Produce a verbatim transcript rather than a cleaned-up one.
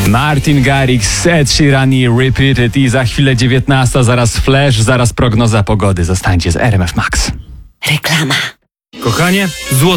Martin Garrix, Ed Sheeran i Repeated i za chwilę dziewiętnasta, zaraz Flash, zaraz prognoza pogody. Zostańcie z R M F Max. Reklama. Kochanie, złoto.